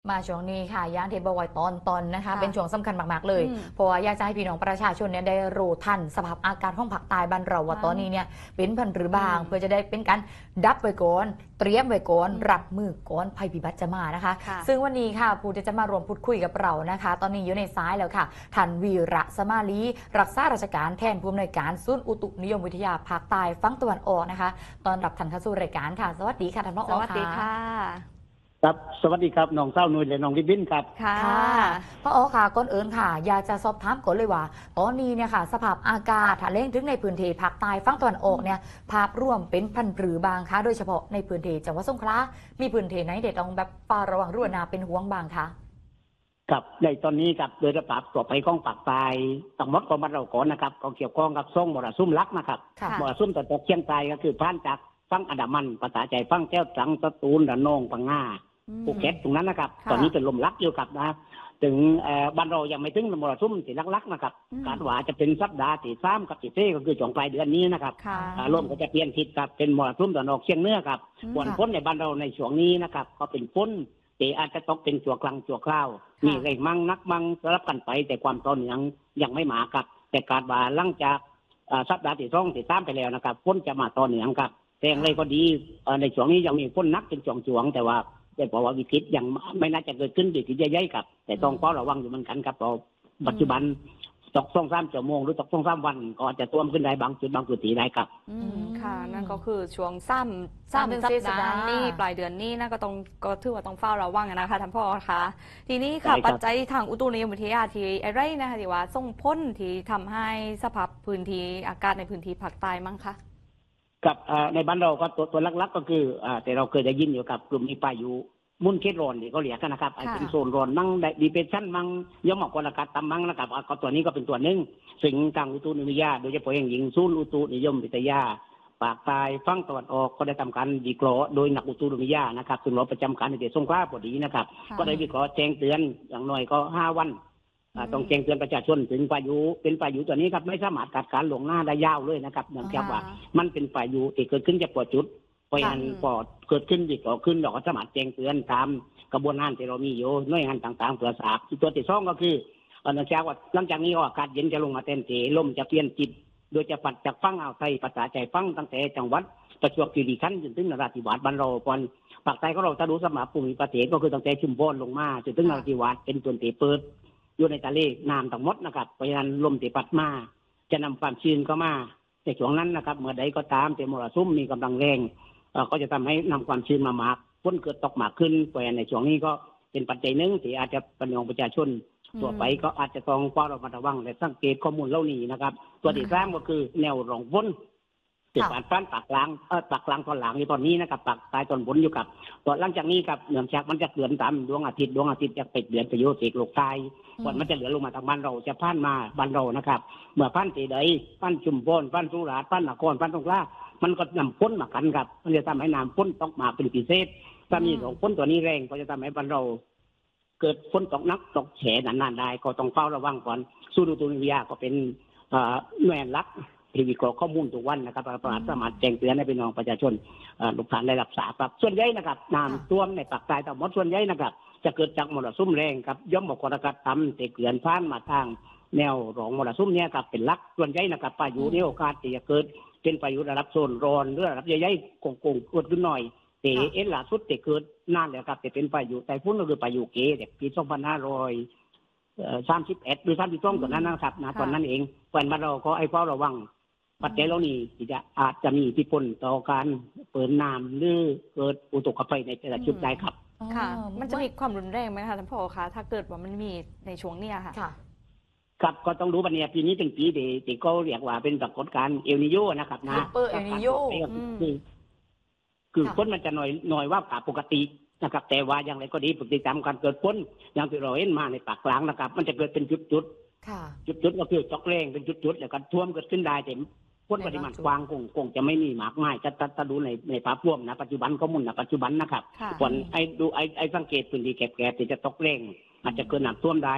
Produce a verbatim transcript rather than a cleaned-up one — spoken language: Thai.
มาช่วงนี้ค่ะย่างเทบอยตอนตอนนะคะเป็นช่วงสำคัญมากๆเลยเพราะว่าอยากจะให้พี่น้องประชาชนเนี่ยได้รู้ทันสภาพอากาศของภาคใต้บ้านเราว่าตอนนี้เนี่ยเป็นพันหรือบางเพื่อจะได้เป็นการดับไว้ก่อนเตรียมไว้ก่อนรับมือก่อนภัยพิบัติจะมานะคะซึ่งวันนี้ค่ะผู้ที่จะมารวมพูดคุยกับเรานะคะตอนนี้อยู่ในซ้ายแล้วค่ะท่านวีระสมาลีรักษาราชการแทนผู้อำนวยการศูนย์อุตุนิยมวิทยาภาคใต้ฝั่งตะวันออกนะคะตอนรับท่านเข้าสู่รายการค่ะสวัสดีค่ะท่านผอ. สวัสดีค่ะครับสวัสดีครับน้องเศร้านุ้ยและน้องริบบิ้นครับค่ะพระอ๋อค่ะก่อนอื่นค่ะอยากจะสอบถามก่อนเลยว่าตอนนี้เนี่ยค่ะสภาพอากาศถ้าเล่งถึงในพื้นที่ภาคใต้ฝั่งตะวันออกเนี่ยภาพรวมเป็นพันปรือบางคะโดยเฉพาะในพื้นที่จังหวัดสงขลามีพื้นที่ไหนเด็ดต้องแบบเฝ้าระวังรั่วนาเป็นห่วงบางคะครับในตอนนี้ครับโดยระดับตัวไปกองปากตายตั้งมดของบ้านเราก่อนนะครับก็เกี่ยวข้องกับส่งมรสุมลักนะครับมรสุมตะตกเชียงรายก็คือผ่านจากฝั่งอันดามันภาษาใจฝั่งแก้วตรังสตูลระนองพังงาภูเก็ตตรงนั้นนะครับตอนนี้เป็นลมลักอยู่ครับนะถึงบ้านเรายังไม่ถึงมรสุมที่ลักๆนะครับการว่าจะเป็นสัปดาห์ที่สามกับที่สี่ก็คือช่วงปลายเดือนนี้นะครับลมก็จะเปลี่ยนทิศครับเป็นมรสุมตะวันออกเฉียงเหนือครับฝนฝนในบ้านเราในช่วงนี้นะครับก็เป็นฝนที่อาจจะตกเป็นชั่วกลางชั่วคราวมีแรงมั่งนักมั่งสลับกันไปแต่ความต่อเนื่องยังไม่มาครับแต่การว่าหลังจากสัปดาห์ที่สองที่สามไปแล้วนะครับฝนจะมาต่อเนื่องครับแต่อย่างไรก็ดีในช่วงนี้ยังมีฝนนักเป็นช่วงๆแต่ว่าแต่บอกว่าวิกฤตยังไม่น่าจะเกิดขึ้นวิกฤตใหญ่ๆครับแต่ต้องเฝ้าระวังอยู่เหมือนกันครับเราปัจจุบันตกสองสามชั่วโมงหรือตกสองสามวันก็อาจจะท่วมขึ้นได้บางจุดบางพื้นที่ได้ครับอืมค่ะนั่นก็คือช่วงซ้ำซ้ำสัปดาห์นี้ปลายเดือนนี้นั่นก็ต้องก็ถือว่าต้องเฝ้าระวังนะคะท่านพ่อคะทีนี้ค่ะปัจจัยทางอุตุนิยมวิทยาที่อะไรนะคะที่ว่าส่งผลที่ทำให้สภาพพื้นที่อากาศในพื้นที่ภาคใต้มั้งคะกับในบ้านเราก็ตัวตัวหลักๆก็คือแต่เราเคยได้ยินอยู่กับกลุ่มนี้พายุมุ่นเขตร้อนที่เขาเรียกกันนะครับไอ้เป็นโซนร้อนมั่งดีเพรสชั่นมั่งย่อมออกกลอากาศต่ำมั่งนะครับก็ตัวนี้ก็เป็นตัวหนึ่งสิ่งทางอุตุนิยมวิทยาโดยเฉพาะอย่างยิ่งศูนย์อุตุนิยมวิทยาภาคใต้ฝั่งตะวันออกก็ได้ทำการวิเคราะห์โดยนักอุตุนิยมวิทยานะครับซึ่งเราประจำการในเขตสงขลาพอดีนะครับก็ได้วิเคราะห์แจ้งเตือนอย่างน้อยก็ห้าวันต้องแจ้งเตือนประชาชนถึงพายุเป็นพายุตัวนี้ครับไม่สามารถคาดการณ์ล่วงหน้าได้ยาวเลยนะครับเนื่องจากว่ามันเป็นพายุที่เกิดขึ้นจากปอจุดเพราะฉะนั้นพอเกิดขึ้นวิเคราะห์ขึ้นเราก็สามารถแจ้งเตือนตามกระบวนการที่เรามีอยู่หน่วยงานต่างๆเพื่อทราบตัวที่สองก็คือเนื่องจากว่าหลังจากนี้อากาศเย็นจะลงมาเต็มที่ลมจะเปลี่ยนทิศโดยจะปัดจากฝั่งอ่าวไทยภาษาใจฝั่งตั้งแต่จังหวัดประจวบคีรีขันธ์จนถึงนราธิวาสบ้านเราก่อนภาคใต้ของเราถ้าดูสมาภูมิประเทศก็คือตั้งแต่ชุมพรลงมาจนถึงนราธิวาสเป็นส่วนที่เปิดอยู่ในทะเลน้ำทั้งหมดนะครับเพราะฉะนั้นลมที่พัดมาจะนำความชื้นเข้ามาในช่วงนั้นนะครับเมื่อใดก็ตามที่มรสุมมีกำลังแรงก็จะทำให้นำความชื้นมามากฝนเกิดตกมากขึ้นเพราะฉะนั้นในช่วงนี้ก็เป็นปัจจัยหนึ่งที่อาจจะเป็นของประชาชนตัวไปก็อาจจะต้องเฝ้าระมัดระวังและสังเกตข้อมูลเหล่านี้นะครับตัวที่สามก็คือแนวร่องฝนที่ผ่านฟ้าปากกลางเออปากกลางตอนหลังอยู่ตอนนี้นะครับปากใต้ตอนบนอยู่กับตอนหลังจากนี้ครับเนื่องจากมันจะเดือนตามดวงอาทิตย์ดวงอาทิตย์จะปิดเดือนประโยชน์เอกโลกใต้ก่อนมันจะเหลือลงมาทางบ้านเราจะผ่านมาบ้านเรานะครับเมื่อผ่านที่ใดผ่านชุมพรผ่านสุราษฎร์ผ่านนครผ่านสงขลามันก็นำฝนมากันครับมันจะทำให้น้ำฝนตกมาเป็นพิเศษถ้ามีร่องฝนตัวนี้แรงก็จะทำให้บ้านเราเกิดฝนตกนักตกแฉนานๆได้ก็ต้องเฝ้าระวังก่อนศูนย์อุตุนิยมวิทยาก็เป็นหน่วยหลักที่วิเคราะห์ข้อมูลทุกวันนะครับสามารถแจ้งเตือนให้พี่น้องประชาชนลูกหลานได้รับทราบครับส่วนใหญ่นะครับน้ำท่วมในภาคใต้ทั้งหมดส่วนใหญ่นะครับจะเกิดจากมรสุมแรงครับย่อมบอกกอากาศต่ำที่เกลื่อนผ่านมาทางแนวรองมรสุมเนี่ยครับเป็นหลักส่วนใหญ่นะครับพายุนี่โอกาสที่จะเกิดเป็นพายุระดับโซนร้อนหรือระดับใหญ่ๆกงๆเกิดขึ้นหน่อยแต่เอ็นล่าสุดที่เกิดนานแล้วครับแต่เป็นพายุไต้ฝุ่นหรือพายุเกเด็กปีสองพันห้าร้อยสามสิบเอ็ดหรือสามสิบสองตอนนั้นนะครับนะตอนนั้นเองวันมาเราก็ไอ้เฝ้าระวังปัจจัยเหล่านี้จะอาจจะมีอิทธิพลต่อการเปิดน้ำหรือเกิดอุทกภัยในแต่ละจุดได้ครับค่ะมันจะมีความรุนแรงไหมคะท่านพ่อคะถ้าเกิดว่ามันมีในช่วงนี้ค่ะครับก็ต้องรู้ว่าเนี่ยปีนี้เป็นปีเดที่เขาเรียกว่าเป็นปรากฏการณ์เอลนิโยนะครับนะเปอร์เอลนิโยคือคือฝนมันจะหน่อยหน่อยว่าปกตินะครับแต่ว่าอย่างไรก็ดีปกติตามการเกิดฝนอย่างที่เราเห็นมาในปากกลางนะครับมันจะเกิดเป็นจุดๆจุดๆก็คือจอกแรงเป็นจุดๆแล้วก็ท่วมเกิดขึ้นได้แต่ฝนปริมาณกว้างคงคงจะไม่มีมากมายจะจะดูในในภาพรวมนะปัจจุบันข้อมูลนะปัจจุบันนะครับฝนไอ้ดูไอ้ไอ้สังเกตพื้นที่แคบๆที่จะตกแรงอาจจะเกิดน้ำท่วมได้